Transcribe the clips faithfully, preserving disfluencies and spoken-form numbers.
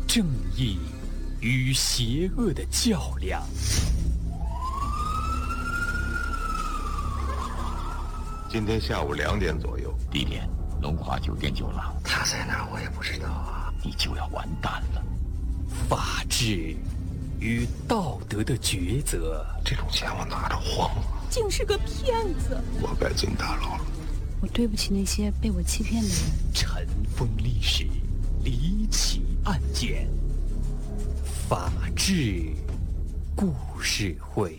正义与邪恶的较量。 今天下午两点左右， 地点龙华酒店酒廊。 他在哪儿我也不知道啊， 你就要完蛋了。 法治与道德的抉择， 这种钱我拿着慌了， 竟是个骗子。 我该进大牢了。 我对不起那些被我欺骗的人。 尘封历史，离奇案件，法治故事会。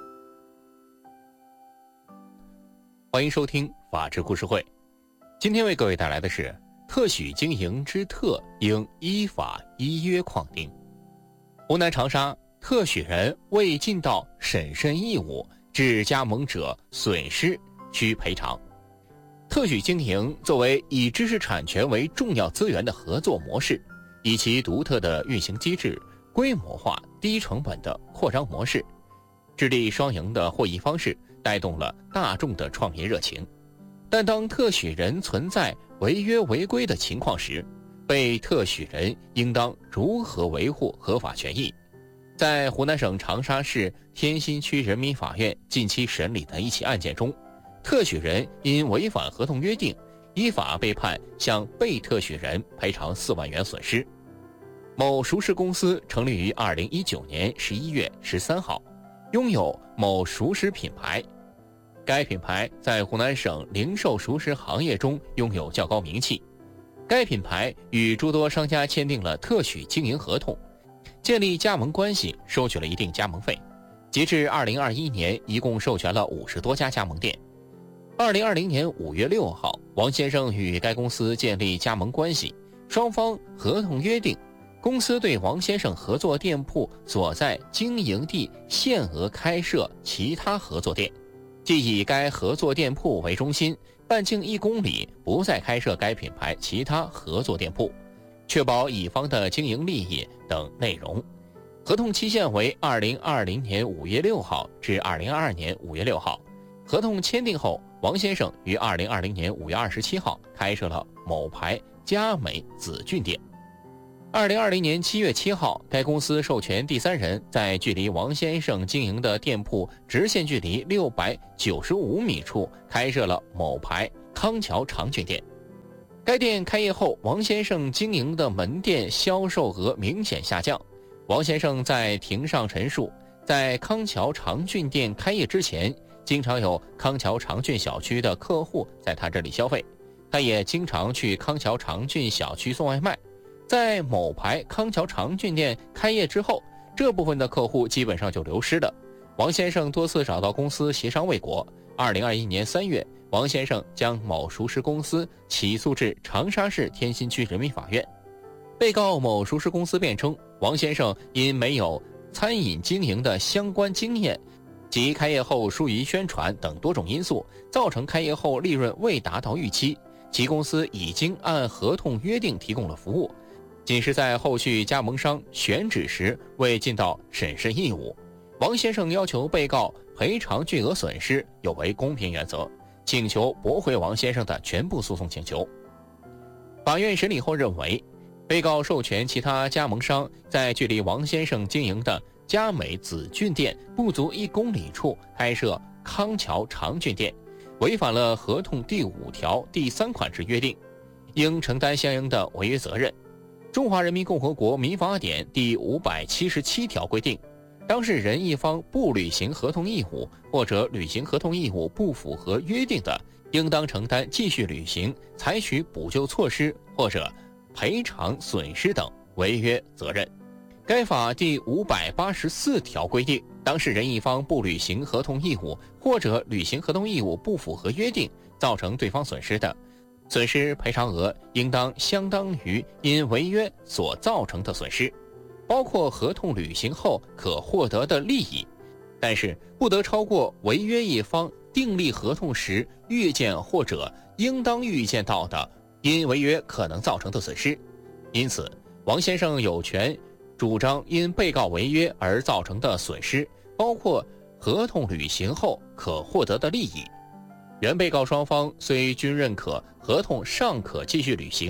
欢迎收听法治故事会。今天为各位带来的是特许经营之特应依法依约框定。湖南长沙特许人未尽到审慎义务，致加盟者损失需赔偿。特许经营作为以知识产权为重要资源的合作模式，以其独特的运行机制、规模化、低成本的扩张模式、智利双赢的获益方式，带动了大众的创业热情。但当特许人存在违约违规的情况时，被特许人应当如何维护合法权益？在湖南省长沙市天心区人民法院近期审理的一起案件中，特许人因违反合同约定，依法被判向被特许人赔偿四万元损失。某熟食公司成立于二零一九年十一月十三号，拥有某熟食品牌。该品牌在湖南省零售熟食行业中拥有较高名气。该品牌与诸多商家签订了特许经营合同，建立加盟关系，收取了一定加盟费。截至二零二一年，一共授权了五十多家加盟店。二零二零年五月六号，王先生与该公司建立加盟关系，双方合同约定，公司对王先生合作店铺所在经营地限额开设其他合作店，即以该合作店铺为中心，半径一公里不再开设该品牌其他合作店铺，确保乙方的经营利益等内容。合同期限为二零二零年五月六号至二零二二年五月六号。合同签订后，王先生于二零二零年五月二十七号开设了某牌佳美紫骏店。二零二零年七月七号，该公司授权第三人在距离王先生经营的店铺直线距离六百九十五米处开设了某牌康桥长骏店。该店开业后，王先生经营的门店销售额明显下降。王先生在庭上陈述，在康桥长骏店开业之前，经常有康桥长骏小区的客户在他这里消费，他也经常去康桥长骏小区送外卖。在某牌康桥长骏店开业之后，这部分的客户基本上就流失了。王先生多次找到公司协商未果。二零二一年三月，王先生将某熟食公司起诉至长沙市天心区人民法院。被告某熟食公司辩称，王先生因没有餐饮经营的相关经验及开业后疏于宣传等多种因素，造成开业后利润未达到预期。其公司已经按合同约定提供了服务，仅是在后续加盟商选址时未尽到审慎义务。王先生要求被告赔偿巨额损失，有违公平原则，请求驳回王先生的全部诉讼请求。法院审理后认为，被告授权其他加盟商在距离王先生经营的佳美紫骏店不足一公里处开设康桥长骏店，违反了合同第五条第三款之约定，应承担相应的违约责任。中华人民共和国民法典第五百七十七条规定，当事人一方不履行合同义务，或者履行合同义务不符合约定的，应当承担继续履行、采取补救措施或者赔偿损失等违约责任。该法第五百八十四条规定，当事人一方不履行合同义务，或者履行合同义务不符合约定，造成对方损失的，损失赔偿额应当相当于因违约所造成的损失，包括合同履行后可获得的利益，但是不得超过违约一方订立合同时预见或者应当预见到的因违约可能造成的损失。因此，王先生有权主张因被告违约而造成的损失，包括合同履行后可获得的利益。原被告双方虽均认可合同尚可继续履行，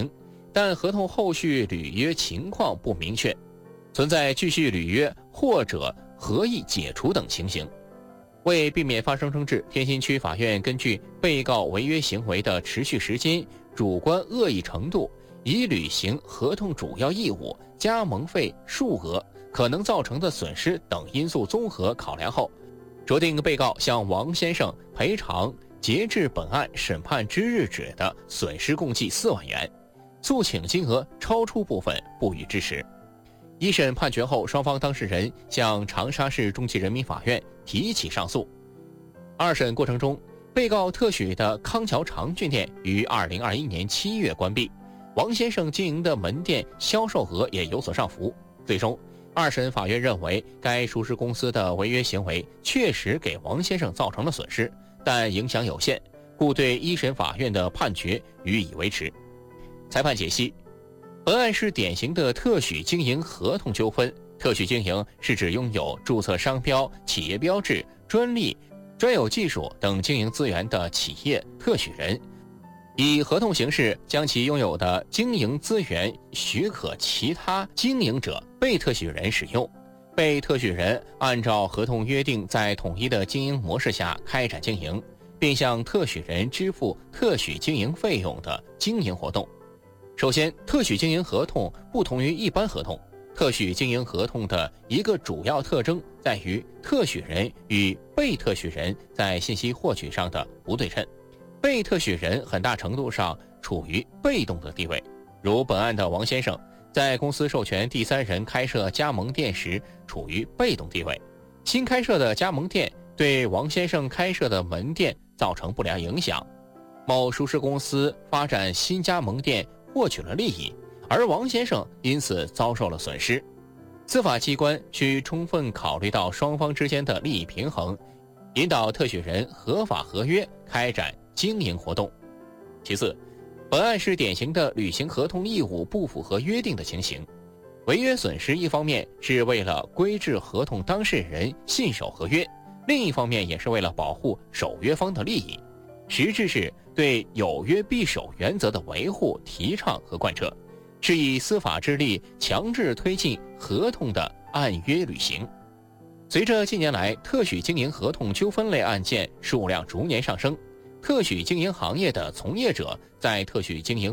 但合同后续履约情况不明确，存在继续履约或者合议解除等情形。为避免发生争执，天津区法院根据被告违约行为的持续时间、主观恶意程度、已履行合同主要义务、加盟费数额、可能造成的损失等因素综合考量后，酌定被告向王先生赔偿截至本案审判之日止的损失共计四万元，诉请金额超出部分不予支持。一审判决后，双方当事人向长沙市中级人民法院提起上诉。二审过程中，被告特许的康桥长郡店于二零二一年七月关闭，王先生经营的门店销售额也有所上浮。最终，二审法院认为该熟食公司的违约行为确实给王先生造成了损失，但影响有限，故对一审法院的判决予以维持。裁判解析：本案是典型的特许经营合同纠纷。特许经营是指拥有注册商标、企业标志、专利、专有技术等经营资源的企业特许人，以合同形式将其拥有的经营资源许可其他经营者、被特许人使用。被特许人按照合同约定，在统一的经营模式下开展经营，并向特许人支付特许经营费用的经营活动。首先，特许经营合同不同于一般合同。特许经营合同的一个主要特征在于特许人与被特许人在信息获取上的不对称，被特许人很大程度上处于被动的地位。如本案的王先生在公司授权第三人开设加盟店时处于被动地位，新开设的加盟店对王先生开设的门店造成不良影响，某熟食公司发展新加盟店获取了利益，而王先生因此遭受了损失。司法机关需充分考虑到双方之间的利益平衡，引导特许人合法合约开展经营活动。其次，本案是典型的履行合同义务不符合约定的情形。违约损失一方面是为了规制合同当事人信守合约，另一方面也是为了保护守约方的利益，实质是对有约必守原则的维护、提倡和贯彻，是以司法之力强制推进合同的按约履行。随着近年来特许经营合同纠纷类案件数量逐年上升，特许经营行业的从业者在特许经营